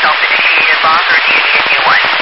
self-initiated lock, or do you need a new one?